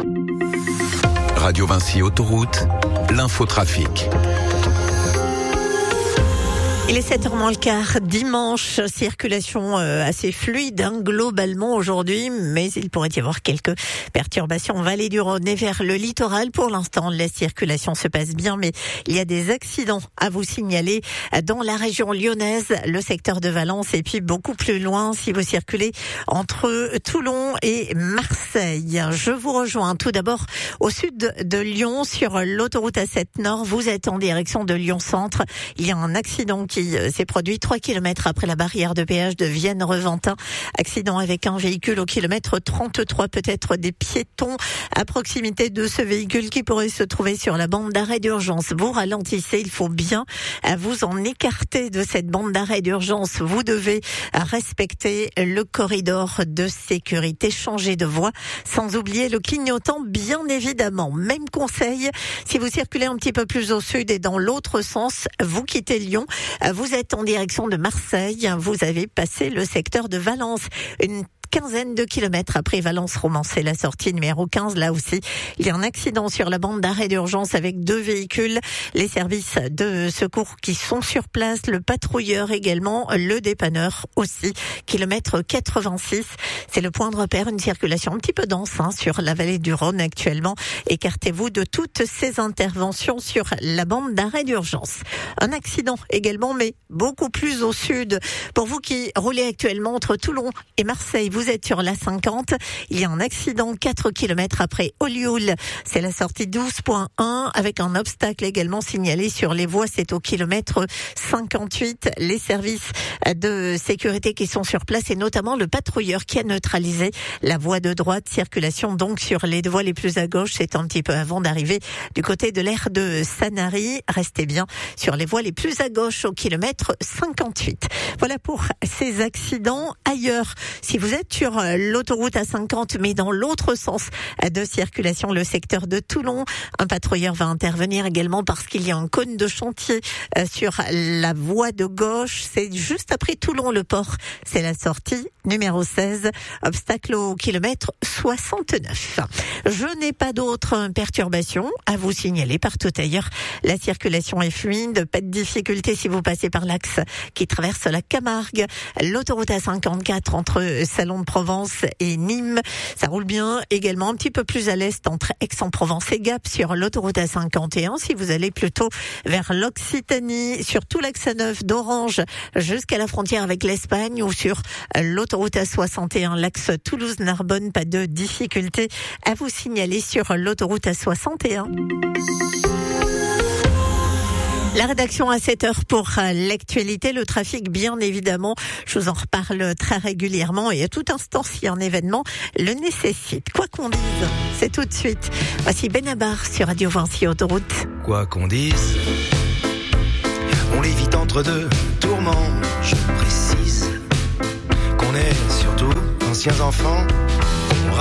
Radio Vinci Autoroute, l'infotrafic. Il est 7h moins le quart, dimanche, circulation assez fluide globalement aujourd'hui, mais il pourrait y avoir quelques perturbations en vallée du Rhône et vers le littoral. Pour l'instant, la circulation se passe bien, mais il y a des accidents à vous signaler dans la région lyonnaise, le secteur de Valence et puis beaucoup plus loin si vous circulez entre Toulon et Marseille. Je vous rejoins tout d'abord au sud de Lyon sur l'autoroute A7 Nord. Vous êtes en direction de Lyon Centre. Il y a un accident qui s'est produit 3 km après la barrière de péage de Vienne-Reventin. Accident avec un véhicule au kilomètre 33, peut-être des piétons à proximité de ce véhicule qui pourrait se trouver sur la bande d'arrêt d'urgence. Vous ralentissez, il faut bien vous en écarter de cette bande d'arrêt d'urgence. Vous devez respecter le corridor de sécurité, changer de voie, sans oublier le clignotant bien évidemment. Même conseil, si vous circulez un petit peu plus au sud et dans l'autre sens, vous quittez Lyon, vous êtes en direction de Marseille, vous avez passé le secteur de Valence, une quinzaine de kilomètres après Valence-Romans, c'est la sortie numéro 15. Là aussi, il y a un accident sur la bande d'arrêt d'urgence avec 2 véhicules. Les services de secours qui sont sur place, le patrouilleur également, le dépanneur aussi. Kilomètre 86, c'est le point de repère, une circulation un petit peu dense sur la vallée du Rhône actuellement. Écartez-vous de toutes ces interventions sur la bande d'arrêt d'urgence. Un accident également, mais beaucoup plus au sud. Pour vous qui roulez actuellement entre Toulon et Marseille, vous êtes sur la 50. Il y a un accident 4 km après Olioul. C'est la sortie 12.1 avec un obstacle également signalé sur les voies. C'est au kilomètre 58. Les services de sécurité qui sont sur place et notamment le patrouilleur qui a neutralisé la voie de droite. Circulation donc sur les voies les plus à gauche. C'est un petit peu avant d'arriver du côté de l'aire de Sanary. Restez bien sur les voies les plus à gauche au kilomètre 58. Voilà pour ces accidents. Ailleurs, si vous êtes sur l'autoroute A50, mais dans l'autre sens de circulation, le secteur de Toulon, un patrouilleur va intervenir également parce qu'il y a un cône de chantier sur la voie de gauche. C'est juste après Toulon, le port. C'est la sortie numéro 16, obstacle au kilomètre 69. Je n'ai pas d'autres perturbations à vous signaler partout ailleurs. La circulation est fluide, pas de difficulté si vous passez par l'axe qui traverse la Camargue. L'autoroute A54 entre Salon de Provence et Nîmes, ça roule bien. Également un petit peu plus à l'est entre Aix-en-Provence et Gap sur l'autoroute A51. Si vous allez plutôt vers l'Occitanie, sur tout l'axe A9 d'Orange jusqu'à la frontière avec l'Espagne ou sur l'autoroute A61, l'axe Toulouse-Narbonne, pas de difficulté à vous signaler sur l'autoroute A61. La rédaction à 7h pour l'actualité, le trafic bien évidemment, je vous en reparle très régulièrement et à tout instant si un événement le nécessite. Quoi qu'on dise, c'est tout de suite. Voici Benabar sur Radio Vinci Autoroute. Quoi qu'on dise, on l'évite entre deux tourments. Je précise qu'on est surtout anciens enfants.